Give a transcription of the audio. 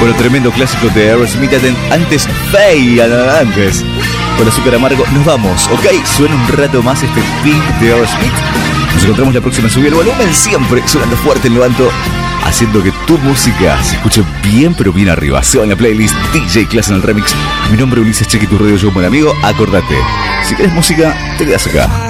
Bueno, tremendo clásico de Aerosmith. Antes, Faye, antes. Con azúcar amargo, nos vamos, ¿ok? Suena un rato más este Pink de Aerosmith. Nos encontramos la próxima. Subí el volumen siempre, sonando fuerte en lo alto, haciendo que tu música se escuche bien, pero bien arriba. Se va en la playlist DJ Class en el remix. Mi nombre es Ulises Cheque, tu radio, yo, buen amigo. Acordate, si querés música, te quedas acá.